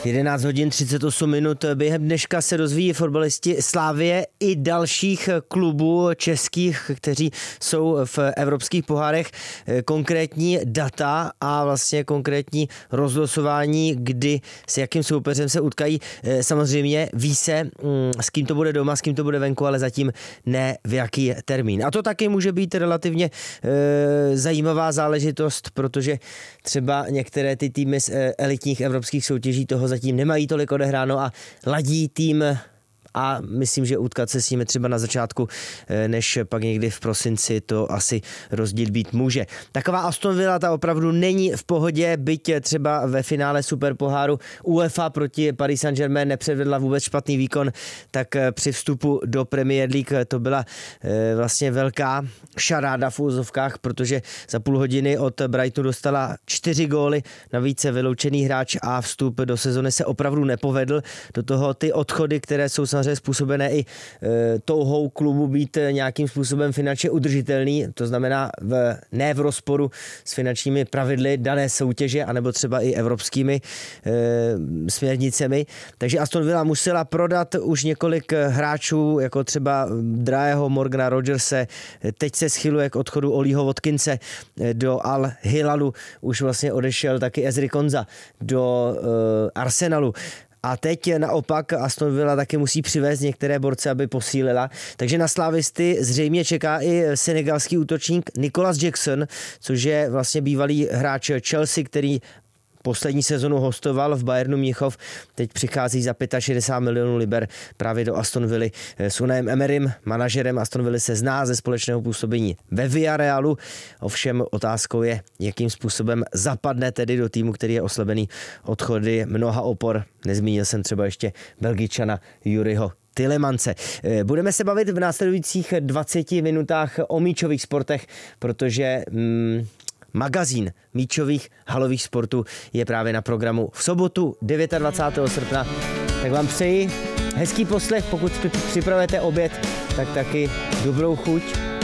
11 hodin 38 minut. Během dneška se rozvíjí fotbalisti Slavie i dalších klubů českých, kteří jsou v evropských pohárech. Konkrétní data a vlastně konkrétní rozlosování, kdy s jakým soupeřem se utkají. Samozřejmě ví se, s kým to bude doma, s kým to bude venku, ale zatím ne v jaký termín. A to taky může být relativně zajímavá záležitost, protože třeba některé ty týmy z elitních evropských soutěží toho zatím nemají tolik odehráno a ladí tým a myslím, že utkat se s nimi třeba na začátku, než pak někdy v prosinci to asi rozdíl být může. Taková Aston Villa ta opravdu není v pohodě, byť třeba ve finále superpoháru UEFA proti Paris Saint-Germain nepředvedla vůbec špatný výkon, tak při vstupu do Premier League to byla vlastně velká šaráda v úzovkách, protože za půl hodiny od Brightonu dostala 4 góly, navíc vyloučený hráč a vstup do sezony se opravdu nepovedl. Do toho ty odchody, které jsou samozřejmě způsobené i touhou klubu být nějakým způsobem finančně udržitelný, to znamená ne v rozporu s finančními pravidly dané soutěže, anebo třeba i evropskými směrnicemi. Takže Aston Villa musela prodat už několik hráčů, jako třeba drahého Morgana Rodgerse, teď se schyluje k odchodu Olího Watkinse do Al Hilalu, už vlastně odešel taky Ezri Konza do Arsenalu. A teď naopak Aston Villa taky musí přivést některé borce, aby posílila. Takže na slavisty zřejmě čeká i senegalský útočník Nicolas Jackson, což je vlastně bývalý hráč Chelsea, který poslední sezonu hostoval v Bayernu Mnichov, teď přichází za 65 milionů liber právě do Aston Villa. S Unaiem Emerym, manažerem Aston Villa, se zná ze společného působení ve Villarealu. Ovšem otázkou je, jakým způsobem zapadne tedy do týmu, který je oslabený odchody mnoha opor. Nezmínil jsem třeba ještě Belgičana Juriho Tielemance. Budeme se bavit v následujících 20 minutách o míčových sportech, protože magazín míčových halových sportů je právě na programu v sobotu 29. srpna. Tak vám přeji hezký poslech, pokud připravujete oběd, tak taky dobrou chuť